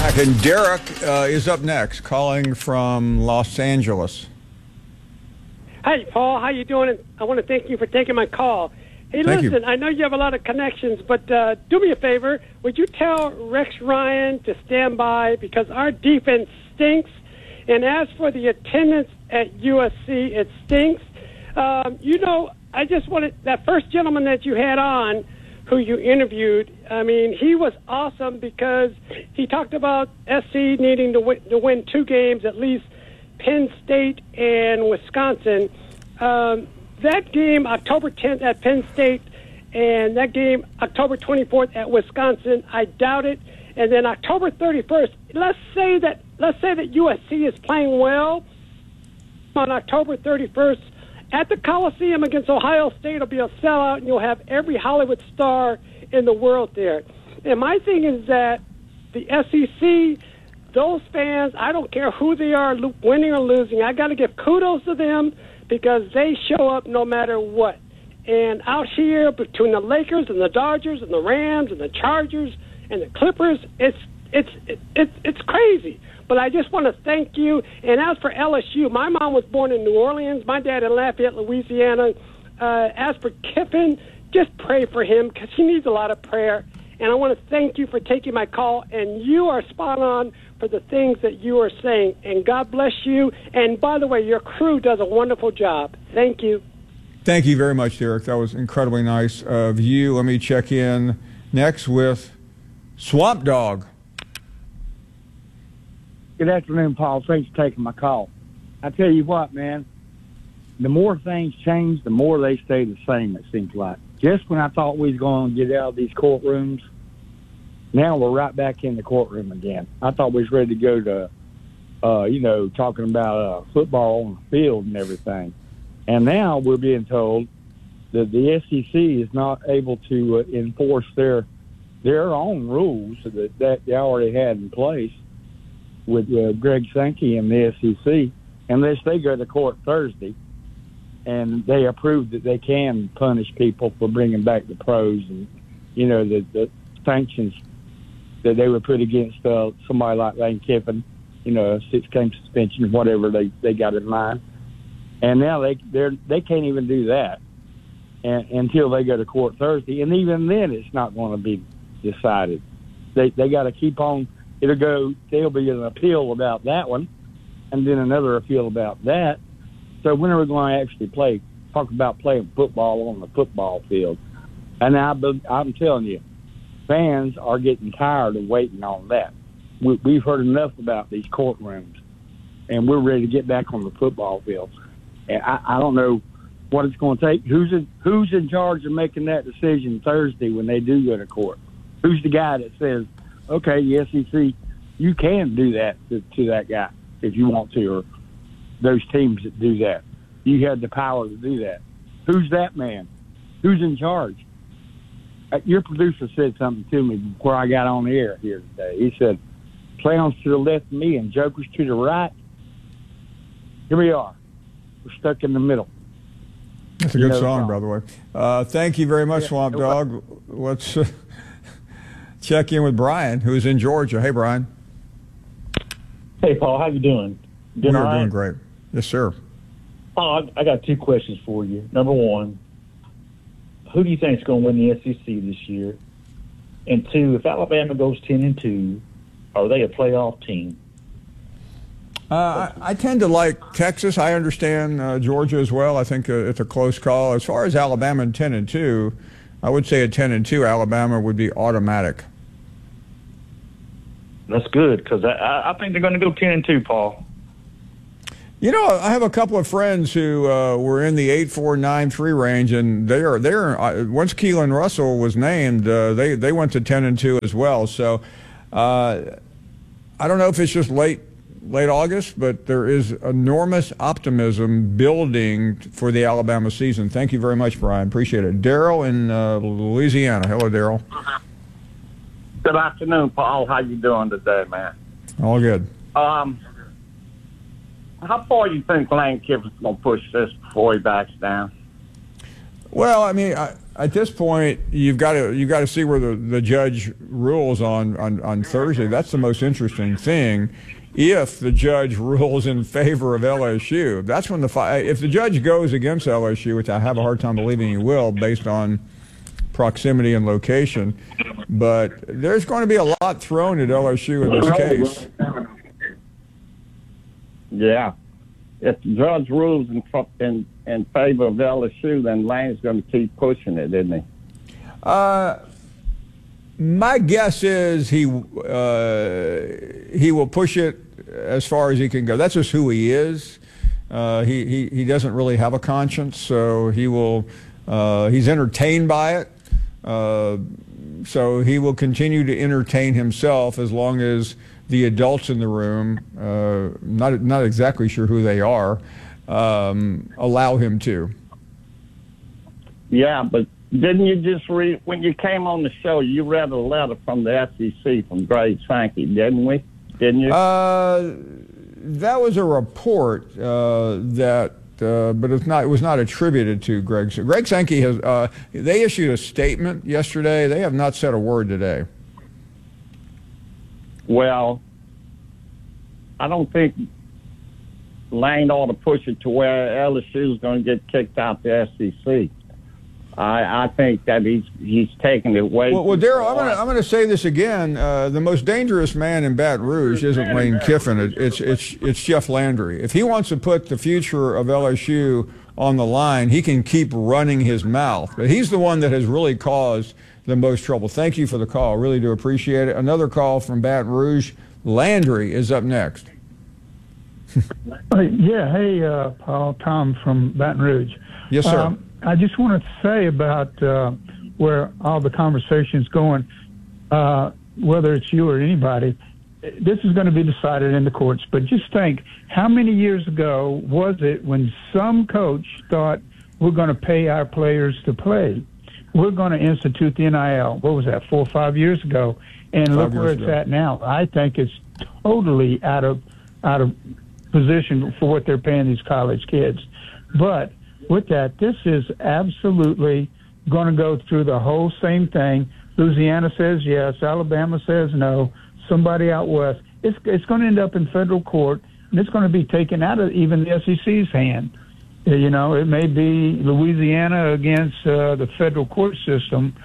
And Derek is up next, calling from Los Angeles. Hey, Paul, how you doing? I want to thank you for taking my call. Hey, listen, I know you have a lot of connections, but do me a favor. Would you tell Rex Ryan to stand by because our defense stinks? And as for the attendance at USC, it stinks. I just wanted that first gentleman that you had on, who you interviewed, I mean, he was awesome because he talked about SC needing to win 2 games, at least Penn State and Wisconsin. That game, October 10th at Penn State, and that game, October 24th at Wisconsin, I doubt it. And then October 31st, let's say that USC is playing well on October 31st. At the Coliseum against Ohio State, it'll be a sellout, and you'll have every Hollywood star in the world there. And my thing is that the SEC, those fans, I don't care who they are, winning or losing, I got to give kudos to them because they show up no matter what. And out here, between the Lakers and the Dodgers and the Rams and the Chargers and the Clippers, it's crazy. But I just want to thank you. And as for LSU, my mom was born in New Orleans. My dad in Lafayette, Louisiana. As for Kiffin, just pray for him because he needs a lot of prayer. And I want to thank you for taking my call. And you are spot on for the things that you are saying. And God bless you. And by the way, your crew does a wonderful job. Thank you. Thank you very much, Derek. That was incredibly nice of you. Let me check in next with Swamp Dog. Good afternoon, Paul. Thanks for taking my call. I tell you what, man, the more things change, the more they stay the same, it seems like. Just when I thought we was going to get out of these courtrooms, now we're right back in the courtroom again. I thought we was ready to go to, talking about football on the field and everything. And now we're being told that the SEC is not able to enforce their own rules that they already had in place with Greg Sankey and the SEC, unless they go to court Thursday and they approve that they can punish people for bringing back the pros and, the sanctions that they would put against somebody like Lane Kiffin, a 6-game suspension, whatever they got in mind. And now they can't even do that until they go to court Thursday. And even then, it's not going to be decided. They got to keep on. There'll be an appeal about that one, and then another appeal about that. So when are we going to actually talk about playing football on the football field? And I'm telling you, fans are getting tired of waiting on that. We've heard enough about these courtrooms, and we're ready to get back on the football field. And I don't know what it's going to take. Who's in charge of making that decision Thursday when they do go to court? Who's the guy that says, okay, the SEC, you can do that to that guy if you want to, or those teams that do that. You have the power to do that. Who's that man? Who's in charge? Your producer said something to me before I got on the air here today. He said, clowns to the left of me and jokers to the right. Here we are. We're stuck in the middle. That's a good song, by the way. Thank you very much, Swamp Dog. Let's check in with Brian, who's in Georgia. Hey, Brian. Hey, Paul. How you doing? Doing great. Yes, sir. Paul, I got 2 questions for you. Number one, who do you think is going to win the SEC this year? And 2, if Alabama goes 10-2, are they a playoff team? I tend to like Texas. I understand Georgia as well. I think it's a close call. As far as Alabama and 10-2, I would say at 10-2, Alabama would be automatic. That's good because I think they're going to go 10-2, Paul. I have a couple of friends who were in the 8-4, 9-3 range, and they're once Keelan Russell was named, they went to 10-2 as well. So I don't know if it's just late August, but there is enormous optimism building for the Alabama season. Thank you very much, Brian. Appreciate it. Daryl in Louisiana. Hello, Daryl. Good afternoon, Paul. How you doing today, man? All good. How far do you think Lane Kiffin's going to push this before he backs down? Well, I mean, at this point, you've got to see where the judge rules on Thursday. That's the most interesting thing. If the judge rules in favor of LSU, that's when if the judge goes against LSU, which I have a hard time believing he will, based on proximity and location, but there's going to be a lot thrown at LSU in this case. Yeah. If the judge rules in favor of LSU, then Lane's going to keep pushing it, isn't he? My guess is he will push it as far as he can go. That's just who he is. He doesn't really have a conscience, so he will. He's entertained by it, so he will continue to entertain himself as long as the adults in the room, not exactly sure who they are, allow him to. Yeah, but didn't you just read, when you came on the show, you read a letter from the SEC from Greg Sankey, didn't you? That was a report but it was not attributed to Greg. Greg Sankey has, they issued a statement yesterday. They have not said a word today. Well, I don't think Lane ought to push it to where LSU is going to get kicked out the SEC. I think that he's taking it way. Well, Darrell, I'm going to say this again. The most dangerous man in Baton Rouge isn't Lane Kiffin. It's Jeff Landry. If he wants to put the future of LSU on the line, he can keep running his mouth. But he's the one that has really caused the most trouble. Thank you for the call. Really do appreciate it. Another call from Baton Rouge. Landry is up next. Yeah. Hey, Paul. Tom from Baton Rouge. Yes, sir. I just want to say about where all the conversation's going, whether it's you or anybody, this is going to be decided in the courts. But just think, how many years ago was it when some coach thought we're going to pay our players to play? We're going to institute the NIL. What was that, 4 or 5 years ago? And look where it's at now. I think it's totally out of position for what they're paying these college kids. But with that, this is absolutely going to go through the whole same thing. Louisiana says yes, Alabama says no, somebody out west. It's going to end up in federal court, and it's going to be taken out of even the SEC's hand. You know, it may be Louisiana against the federal court system.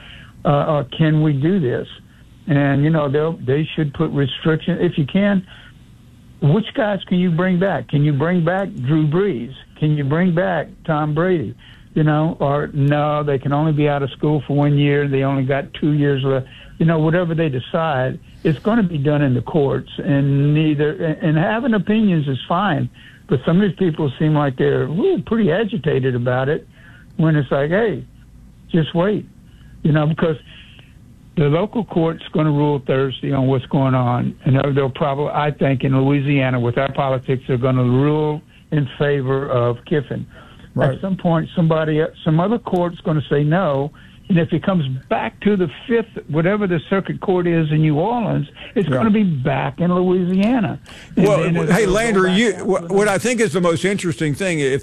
Can we do this? And, you know, they should put restrictions. If you can, which guys can you bring back? Can you bring back Drew Brees? Can you bring back Tom Brady? You know, or no, they can only be out of school for 1 year. They only got 2 years left. You know, whatever they decide, it's going to be done in the courts. And having opinions is fine, but some of these people seem like they're pretty agitated about it when it's like, hey, just wait. You know, because the local court's going to rule Thursday on what's going on, and they'll probably, I think, in Louisiana with our politics, they're going to rule in favor of Kiffin. Right. At some point, some other court's going to say no, and if it comes back to the fifth, whatever the circuit court is in New Orleans, it's going to be back in Louisiana. Well, hey, Landry, what I think is the most interesting thing, if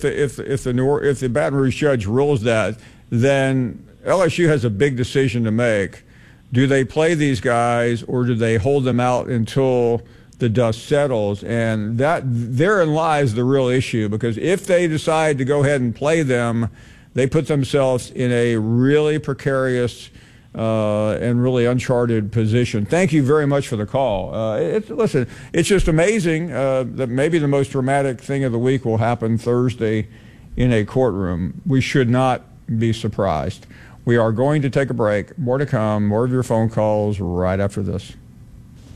the Baton Rouge judge rules that, then LSU has a big decision to make. Do they play these guys, or do they hold them out until the dust settles? And therein lies the real issue, because if they decide to go ahead and play them, they put themselves in a really precarious and really uncharted position. Thank you very much for the call. Listen, it's just amazing that maybe the most dramatic thing of the week will happen Thursday in a courtroom. We should not be surprised. We are going to take a break. More to come. More of your phone calls right after this.